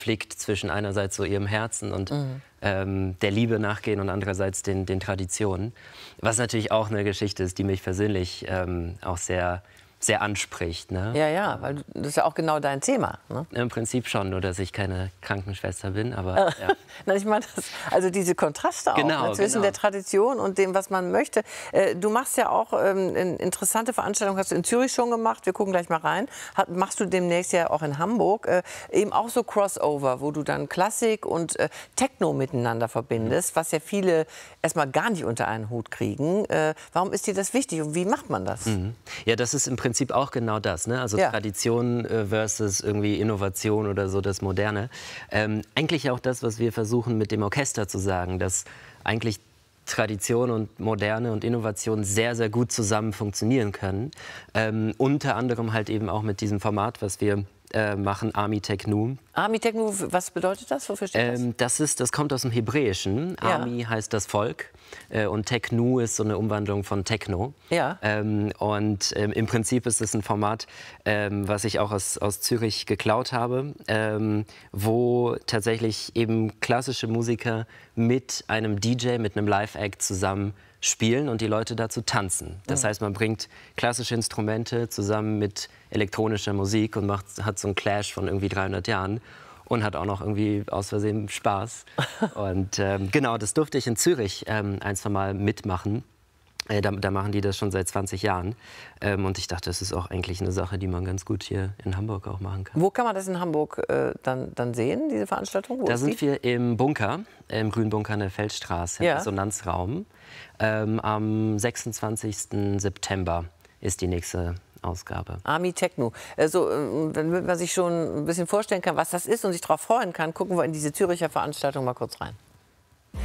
Konflikt zwischen einerseits so ihrem Herzen und der Liebe nachgehen und andererseits den Traditionen. Was natürlich auch eine Geschichte ist, die mich persönlich auch sehr anspricht. Ne? Ja, ja, weil das ist ja auch genau dein Thema. Ne? Im Prinzip schon, nur dass ich keine Krankenschwester bin, aber ja. Nein, ich meine, also diese Kontraste auch ne, zwischen der Tradition und dem, was man möchte. Du machst ja auch eine interessante Veranstaltung, hast du in Zürich schon gemacht, wir gucken gleich mal rein. Machst du demnächst ja auch in Hamburg, eben auch so Crossover, wo du dann Klassik und Techno miteinander verbindest, was ja viele erstmal gar nicht unter einen Hut kriegen. Warum ist dir das wichtig und wie macht man das? Ja, das ist im Prinzip auch genau das, ne? Also Tradition versus irgendwie Innovation oder so das Moderne. Eigentlich auch das, was wir versuchen mit dem Orchester zu sagen, dass eigentlich Tradition und Moderne und Innovation sehr gut zusammen funktionieren können. Unter anderem halt eben auch mit diesem Format, was wir machen, Ami Technu. Ami Technu, was bedeutet das? Wofür steht das? Das kommt aus dem Hebräischen. Ja. Ami heißt das Volk und Technu ist so eine Umwandlung von Techno. Ja. Im Prinzip ist es ein Format, was ich auch aus Zürich geklaut habe, wo tatsächlich eben klassische Musiker mit einem DJ, mit einem Live-Act zusammen spielen und die Leute dazu tanzen. Das heißt, man bringt klassische Instrumente zusammen mit elektronischer Musik und hat so einen Clash von irgendwie 300 Jahren und hat auch noch irgendwie aus Versehen Spaß. Und genau, das durfte ich in Zürich ein, zwei Mal mitmachen. Da machen die das schon seit 20 Jahren. Und ich dachte, das ist auch eigentlich eine Sache, die man ganz gut hier in Hamburg auch machen kann. Wo kann man das in Hamburg dann sehen, diese Veranstaltung? Da sind wir im Bunker, im Grünen Bunker an der Feldstraße, im Resonanzraum. Am 26. September ist die nächste Ausgabe. Ami Technu. Also, wenn man sich schon ein bisschen vorstellen kann, was das ist und sich darauf freuen kann, gucken wir in diese Züricher Veranstaltung mal kurz rein.